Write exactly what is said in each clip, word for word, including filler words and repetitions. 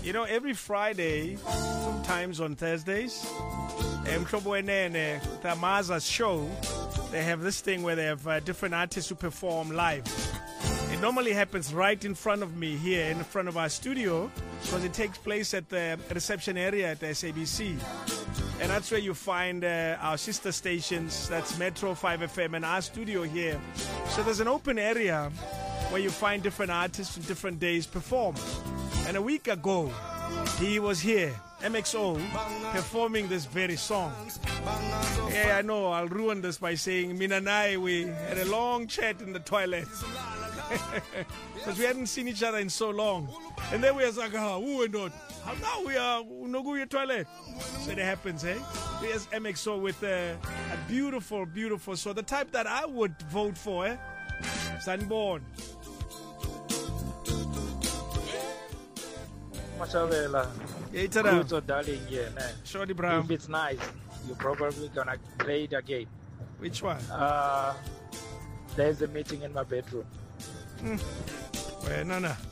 You know, every Friday, sometimes on Thursdays, Mhlobo Wenene, the Maza's show, they have this thing where they have uh, different artists who perform live. It normally happens right in front of me here, in front of our studio, because it takes place at the reception area at the S A B C. And that's where you find uh, our sister stations, that's Metro five F M and our studio here. So there's an open area where you find different artists on different days perform. And a week ago, he was here, M X O, performing this very song. Yeah, I know, I'll ruin this by saying, Mina and I, we had a long chat in the toilet. Because we hadn't seen each other in so long. And then we were like, ah, who and not? How now we are, no go your toilet. So it happens, eh? Here's M X O with a, a beautiful, beautiful, so the type that I would vote for, eh? Sanborn. Machavela. Hey, tada. Good, so darling, yeah, man. Shorty Brown. If it's nice, you're probably gonna play it again. Which one? Uh, there's a meeting in my bedroom. Hmm. Well, no, no.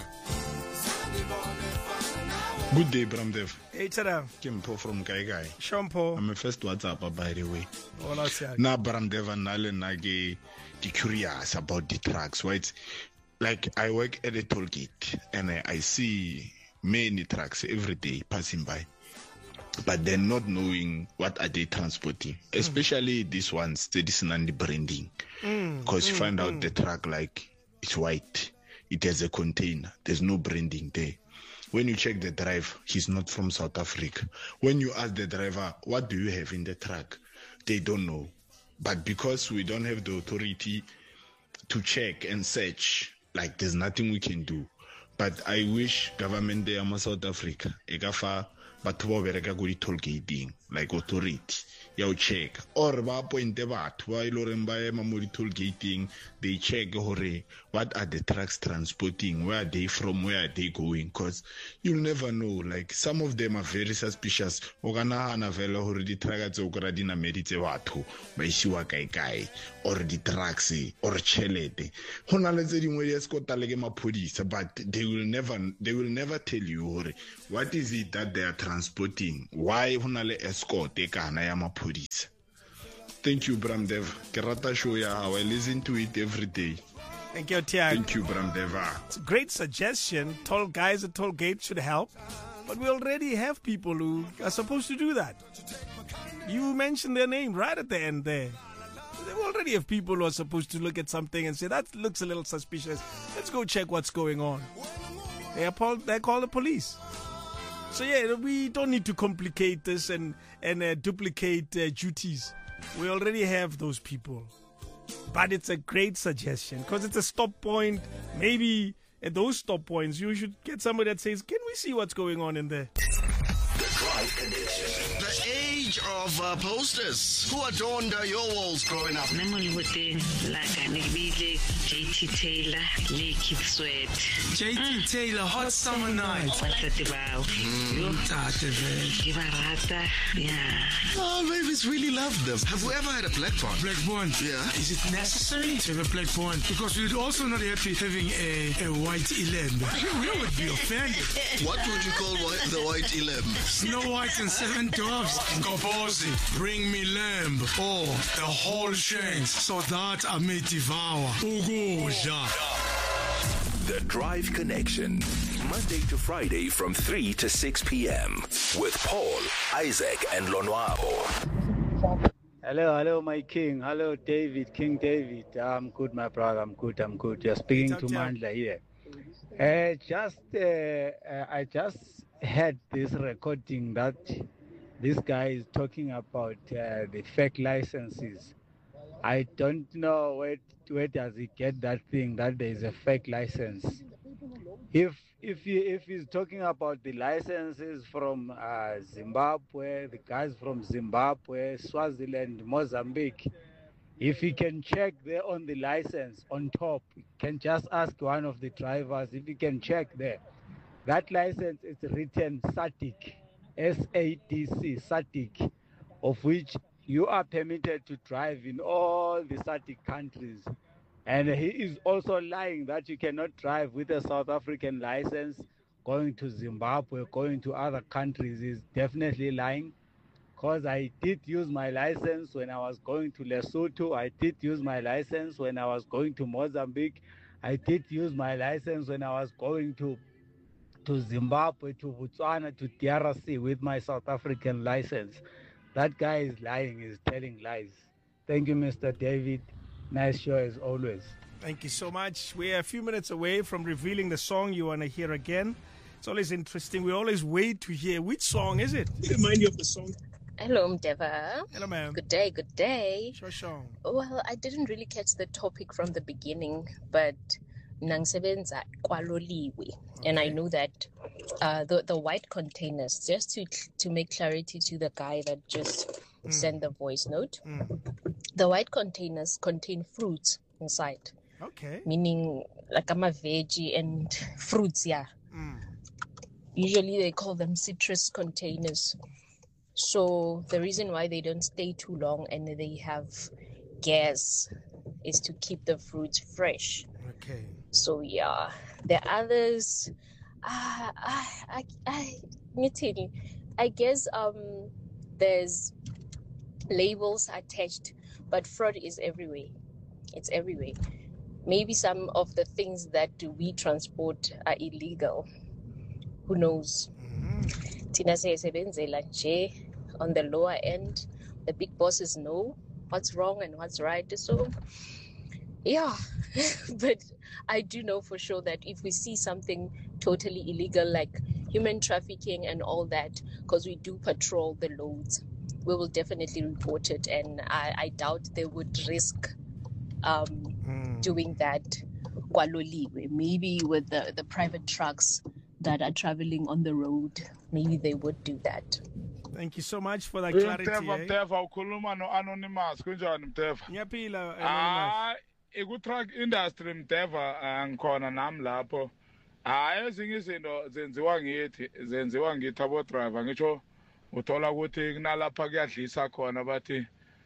Good day, Bramdev. Hey, tada. Kimpo from Gai Gai. Shampo. I'm a first WhatsApp, by the way. All outside. Na Bramdev and Nale Nage, the curious about the trucks, right? Like, I work at a toll gate and I, I see many trucks every day passing by, but they're not knowing what are they transporting, mm. especially these ones, this Nandi branding. Because mm, you mm, find mm. out the truck, like, it's white. It has a container. There's no branding there. When you check the driver, he's not from South Africa. When you ask the driver, what do you have in the truck? They don't know. But because we don't have the authority to check and search, like, there's nothing we can do. But I wish government there in South Africa, egafa batho ba bereka go di toll gating, like authority ya o check or ba appointe batho ba iloreng ba ema mo di toll gating, they check hore what are the trucks transporting, where are they from, where are they going, because you'll never know. Like, some of them are very suspicious. O ka nagana fela hore di trucks tse o kra di nameditse batho ba isiwa kae kae, or di trucks or chelete ho na le tse dingwe di escort le ke maphodisa, but they will never they will never tell you hore what is it that they are transporting, why ho na le escort e kana ya maphodisa. Thank you, Bramdev. Ke rata show ya how I listen to it every day. Thank you, Tiag. Thank you, Bramdeva. It's a great suggestion. Toll guys at toll gates should help, but we already have people who are supposed to do that. You mentioned their name right at the end there. We already have people who are supposed to look at something and say, that looks a little suspicious. Let's go check what's going on. They are called, they call the police. So yeah, we don't need to complicate this and, and uh, duplicate uh, duties. We already have those people. But it's a great suggestion because it's a stop point. Maybe at those stop points, you should get somebody that says, can we see what's going on in there? The Drive Connection. The age of uh, posters. Who adorned uh, your walls growing up? J T Taylor, Lake Sweat. J T mm. Taylor, Hot Summer Night. Yeah. Oh, babies really love them. Have we ever had a black bond? Black bond? Yeah. Is it necessary to have a black bond? Because we'd also not happy having a, a white eland. We would be offended. What would you call white, the white eland? Snow White and Seven Dwarfs. Ngobozi, bring me lamb. Or the whole shanks, so that I may devour. The Drive Connection, Monday to Friday from three to six p.m. with Paul, Isaac, and Lonwabo. Hello, hello, my king. Hello, David, King David. I'm good, my brother. I'm good. I'm good. You're speaking to Mandla here. Uh, just, uh, uh, I just had this recording that this guy is talking about uh, the fake licenses. I don't know where where does he get that thing that there is a fake license. If if he if he's talking about the licenses from uh, Zimbabwe, the guys from Zimbabwe, Swaziland, Mozambique, if he can check there on the license on top, he can just ask one of the drivers if he can check there. That license is written S A D C, S A D C, S A D C, of which you are permitted to drive in all the S A D C countries. And he is also lying that you cannot drive with a South African license going to Zimbabwe, going to other countries is definitely lying. Because I did use my license when I was going to Lesotho. I did use my license when I was going to Mozambique. I did use my license when I was going to, to Zimbabwe, to Botswana, to D R C with my South African license. That guy is lying, he's telling lies. Thank you, Mister David. Nice show as always. Thank you so much. We're a few minutes away from revealing the song you want to hear again. It's always interesting. We always wait to hear which song is it. Remind you of the song. Hello, Mdeva. Hello, ma'am. Good day, good day. Sure, sure. Well, I didn't really catch the topic from the beginning, but Nangsebenza Kwaloliwe. And I know that uh, the, the white containers, just to to make clarity to the guy that just mm. sent the voice note, mm. the white containers contain fruits inside. Okay. Meaning like I'm a veggie and fruits, yeah. Mm. Usually they call them citrus containers. So the reason why they don't stay too long and they have gas is to keep the fruits fresh. Okay. So yeah, the others, uh, I, I, I, I, I guess um, there's labels attached, but fraud is everywhere. It's everywhere. Maybe some of the things that we transport are illegal. Who knows? Tina says on the lower end, the big bosses know what's wrong and what's right. So, yeah, but I do know for sure that if we see something totally illegal like human trafficking and all that, because we do patrol the loads, we will definitely report it. And I, I doubt they would risk um, mm. doing that. Maybe with the, the private trucks that are traveling on the road, maybe they would do that. Thank you so much for that clarity. Mteva, Mteva, ukhuluma no Anonymous. Kunjani Mteva? Ngiyaphila Anonymous. Ah, iku-truck industry Mteva ngikhona nami lapho. Ah, ezinye izinto zenziwa ngithi, zenziwa ngithi abo driver. Ngisho uthola ukuthi kunalapha kuyadlisa khona bathi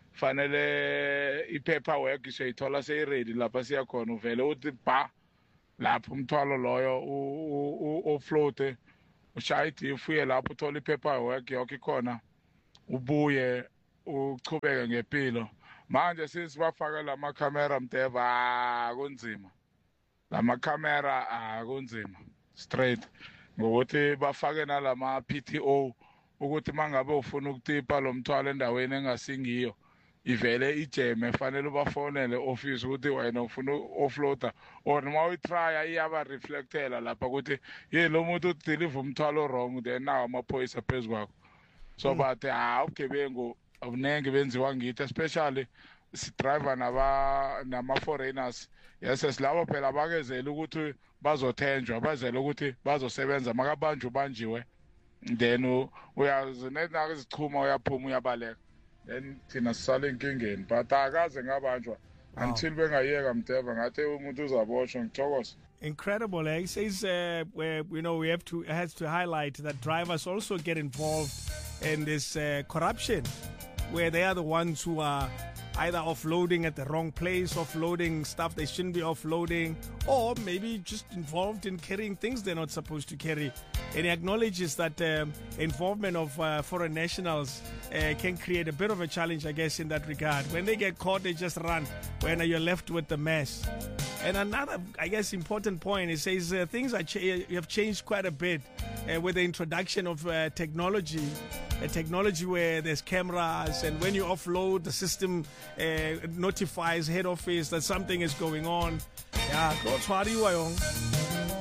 fanele i-paperwork siyithola seyi-ready lapha siya khona uvele uthi ba lapho umthwalo loyo ofloate ushaya idifuye lapho uthola i-paperwork yonke ikhona ubuye uchubeke ngempilo. Manje sisibafake lama camera Mteva kunzima. Lama camera akunzima straight ngokuthi bafake nalama P T O ukuthi mangabe ufuna ukutipa lo mthwalo endaweni engasingiyo ivele ijeme fanele ubafonele office ukuthi wena ufuna offloader or noma uyitry iyaba reflectela lapha ukuthi ye lo muntu udeliver umthwalo wrong then nawo amaphoyisa phezukho. So but ah ugebengu abunenge benziwa ngithi especially si driver naba nama foreigners. Yes, silabo phela abakezela ukuthi bazothenjwa bazela ukuthi bazosebenza makabanjwe banjiwe then uyazinena izichuma uyaphuma uyabaleka then thina sisale inkingeni but akaze ngabanjwa until bengayeka Mteva ngathi umuntu uzaboshwa ngithokoza. Incredible. Eh? He says, uh, where, you know, we have to has to highlight that drivers also get involved in this uh, corruption, where they are the ones who are either offloading at the wrong place, offloading stuff they shouldn't be offloading, or maybe just involved in carrying things they're not supposed to carry. And he acknowledges that um, involvement of uh, foreign nationals uh, can create a bit of a challenge, I guess, in that regard. When they get caught, they just run, when you're left with the mess. And another, I guess, important point, he says uh, things are ch- have changed quite a bit uh, with the introduction of uh, technology, a technology where there's cameras, and when you offload, the system uh, notifies head office that something is going on. Yeah, go